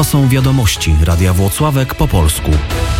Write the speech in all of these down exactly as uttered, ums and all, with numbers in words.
To są wiadomości Radia Włocławek po polsku.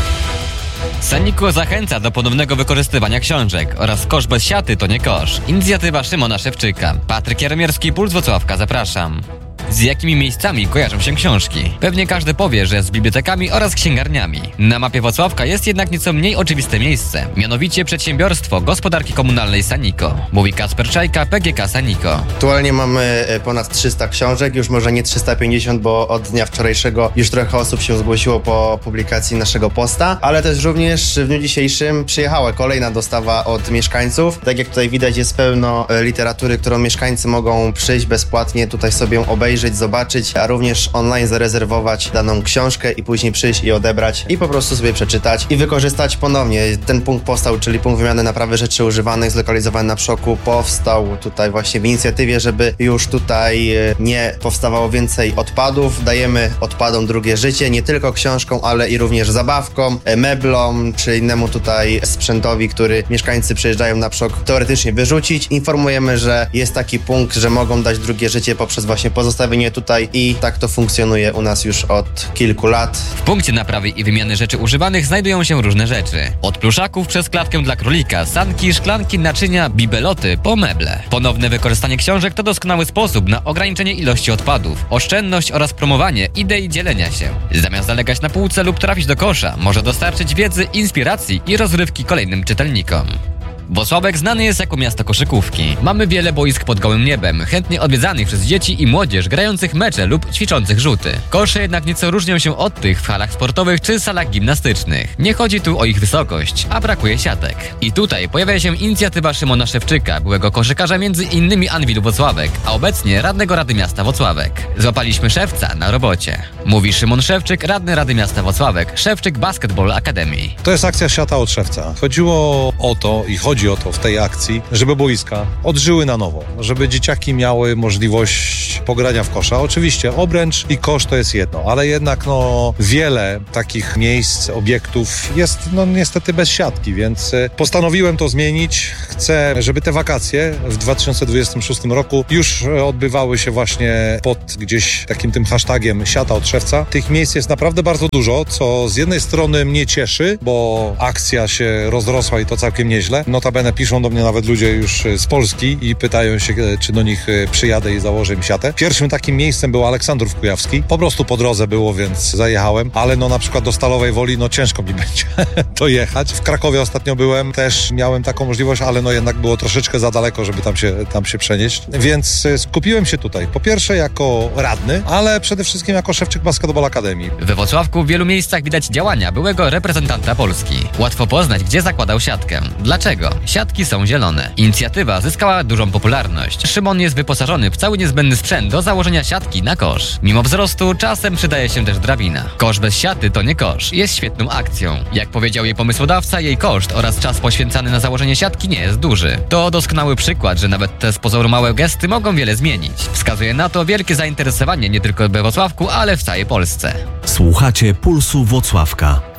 Saniko zachęca do ponownego wykorzystywania książek oraz kosz bez siaty to nie kosz. Inicjatywa Szymona Szewczyka. Patryk Jaromierski, Puls Włocławka, zapraszam. Z jakimi miejscami kojarzą się książki? Pewnie każdy powie, że z bibliotekami oraz księgarniami. Na mapie Włocławka jest jednak nieco mniej oczywiste miejsce, mianowicie przedsiębiorstwo gospodarki komunalnej Saniko. Mówi Kacper Czajka, P G K Saniko. Aktualnie mamy ponad trzysta książek, już może nie trzysta pięćdziesiąt, bo od dnia wczorajszego już trochę osób się zgłosiło po publikacji naszego posta, ale też również w dniu dzisiejszym przyjechała kolejna dostawa od mieszkańców. Tak jak tutaj widać, jest pełno literatury, którą mieszkańcy mogą przyjść bezpłatnie, tutaj sobie ją obejrzeć, zobaczyć, a również online zarezerwować daną książkę i później przyjść i odebrać i po prostu sobie przeczytać i wykorzystać ponownie. Ten punkt powstał, czyli punkt wymiany naprawy rzeczy używanych zlokalizowany na Przoku, powstał tutaj właśnie w inicjatywie, żeby już tutaj nie powstawało więcej odpadów. Dajemy odpadom drugie życie, nie tylko książką, ale i również zabawkom, meblom czy innemu tutaj sprzętowi, który mieszkańcy przyjeżdżają na Przok teoretycznie wyrzucić. Informujemy, że jest taki punkt, że mogą dać drugie życie poprzez właśnie pozostawienie tutaj i tak to funkcjonuje u nas już od kilku lat. W punkcie naprawy i wymiany rzeczy używanych znajdują się różne rzeczy. Od pluszaków przez klatkę dla królika, sanki, szklanki, naczynia, bibeloty, po meble. Ponowne wykorzystanie książek to doskonały sposób na ograniczenie ilości odpadów, oszczędność oraz promowanie idei dzielenia się. Zamiast zalegać na półce lub trafić do kosza, może dostarczyć wiedzy, inspiracji i rozrywki kolejnym czytelnikom. Włocławek znany jest jako miasto koszykówki. Mamy wiele boisk pod gołym niebem, chętnie odwiedzanych przez dzieci i młodzież grających mecze lub ćwiczących rzuty. Kosze jednak nieco różnią się od tych w halach sportowych czy salach gimnastycznych. Nie chodzi tu o ich wysokość, a brakuje siatek. I tutaj pojawia się inicjatywa Szymona Szewczyka, byłego koszykarza między innymi Anwilu Włocławek, a obecnie radnego Rady Miasta Włocławek. Złapaliśmy szewca na robocie. Mówi Szymon Szewczyk, radny Rady Miasta Włocławek, Szewczyk Basketball Academy. To jest akcja Siata od Szewca. Chodziło o to i chodzi o to w tej akcji, żeby boiska odżyły na nowo, żeby dzieciaki miały możliwość pogrania w kosza. Oczywiście obręcz i kosz to jest jedno, ale jednak no wiele takich miejsc, obiektów jest no niestety bez siatki, więc postanowiłem to zmienić. Chcę, żeby te wakacje w dwa tysiące dwudziestym szóstym roku już odbywały się właśnie pod gdzieś takim tym hashtagiem Siata od Szewca. Tych miejsc jest naprawdę bardzo dużo, co z jednej strony mnie cieszy, bo akcja się rozrosła i to całkiem nieźle. Notabene piszą do mnie nawet ludzie już z Polski i pytają się, czy do nich przyjadę i założę im siatę. Pierwszym takim miejscem był Aleksandrów Kujawski. Po prostu po drodze było, więc zajechałem, ale no na przykład do Stalowej Woli, no ciężko mi będzie dojechać. W Krakowie ostatnio byłem, też miałem taką możliwość, ale no jednak było troszeczkę za daleko, żeby tam się, tam się przenieść. Więc skupiłem się tutaj. Po pierwsze jako radny, ale przede wszystkim jako Szewczyk Basketball Academy. We Włocławku w wielu miejscach widać działania byłego reprezentanta Polski. Łatwo poznać, gdzie zakładał siatkę. Dlaczego? Siatki są zielone. Inicjatywa zyskała dużą popularność. Szymon jest wyposażony w cały niezbędny sprzęt do założenia siatki na kosz. Mimo wzrostu czasem przydaje się też drabina. Kosz bez siaty to nie kosz. Jest świetną akcją. Jak powiedział jej pomysłodawca, jej koszt oraz czas poświęcany na założenie siatki nie jest duży. To doskonały przykład, że nawet te z pozoru małe gesty mogą wiele zmienić. Wskazuje na to wielkie zainteresowanie nie tylko we Włocławku, ale w całej Polsce. Słuchacie Pulsu Włocławka.